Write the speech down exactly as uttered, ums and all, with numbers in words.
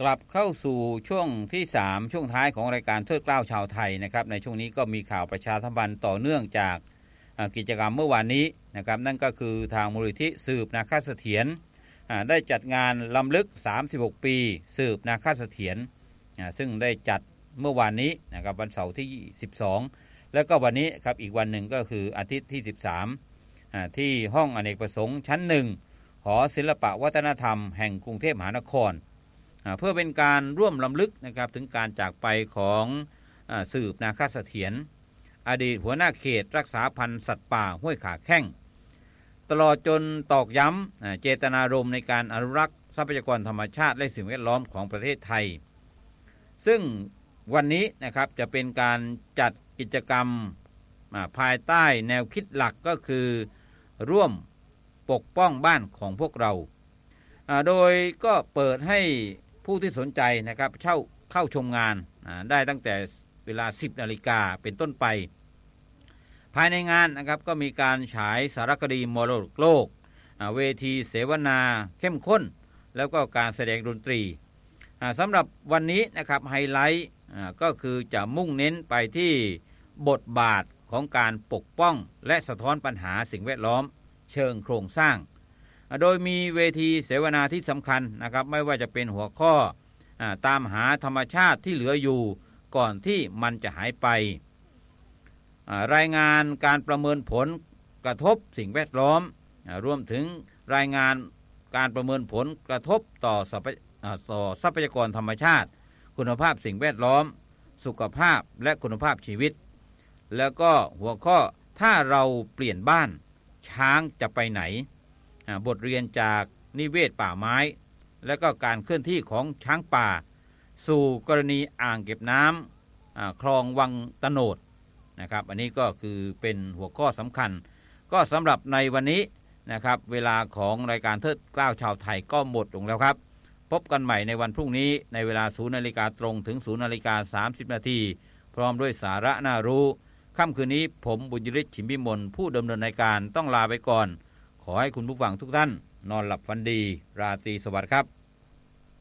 กลับเข้าสู่ช่วงที่สามช่วงท้ายของรายการเทิดเกล้าชาวไทยนะครับในช่วงนี้ก็มีข่าวประชาสัมพันธ์ต่อเนื่องจากกิจกรรมเมื่อวานนี้นะครับนั่นก็คือทางมูลนิธิสืบนาคเสถียรได้จัดงานรำลึกสามสิบหกปีสืบนาคเสถียรซึ่งได้จัดเมื่อวานนี้นะครับวันเสาร์ที่สิบสองแล้วก็วันนี้ครับอีกวันหนึ่งก็คืออาทิตย์ที่สิบสามที่ห้องอเนกประสงค์ชั้นหนึ่งหอศิลปวัฒนธรรมแห่งกรุงเทพมหานครเพื่อเป็นการร่วมรำลึกนะครับถึงการจากไปของสืบนาคเสถียรอดีตหัวหน้าเขตรักษาพันธุ์สัตว์ป่าห้วยขาแข้งตลอดจนตอกย้ำเจตนารมณ์ในการอนุรักษ์ทรัพยากรธรรมชาติและสิ่งแวดล้อมของประเทศไทยซึ่งวันนี้นะครับจะเป็นการจัดกิจกรรมภายใต้แนวคิดหลักก็คือร่วมปกป้องบ้านของพวกเราโดยก็เปิดให้ผู้ที่สนใจนะครับเช่าเข้าชมงานได้ตั้งแต่เวลา สิบนาฬิกาเป็นต้นไปภายในงานนะครับก็มีการฉายสารคดีมรดกโลกเวทีเสวนาเข้มข้นแล้วก็การแสดงดนตรีสำหรับวันนี้นะครับไฮไลท์ก็คือจะมุ่งเน้นไปที่บทบาทของการปกป้องและสะท้อนปัญหาสิ่งแวดล้อมเชิงโครงสร้างโดยมีเวทีเสวนาที่สำคัญนะครับไม่ว่าจะเป็นหัวข้อตามหาธรรมชาติที่เหลืออยู่ก่อนที่มันจะหายไปรายงานการประเมินผลกระทบสิ่งแวดล้อมรวมถึงรายงานการประเมินผลกระทบต่อทรัพยากรธรรมชาติคุณภาพสิ่งแวดล้อมสุขภาพและคุณภาพชีวิตแล้วก็หัวข้อถ้าเราเปลี่ยนบ้านช้างจะไปไหนบทเรียนจากนิเวศป่าไม้และก็การเคลื่อนที่ของช้างป่าสู่กรณีอ่างเก็บน้ำคลองวังตโนดนะครับอันนี้ก็คือเป็นหัวข้อสำคัญก็สำหรับในวันนี้นะครับเวลาของรายการเทิดเกล้าชาวไทยก็หมดลงแล้วครับพบกันใหม่ในวันพรุ่งนี้ในเวลา ศูนย์นาฬิกา ตรงถึง ศูนย์นาฬิกาสามสิบนาทีพร้อมด้วยสาระน่ารู้ค่ำคืนนี้ผมบุญยฤทธิ์ฉิมพิมลผู้ดำเนินรายการต้องลาไปก่อนขอให้คุณผู้ฟังทุกท่านนอนหลับฝันดีราตรีสวัสดิ์ครับ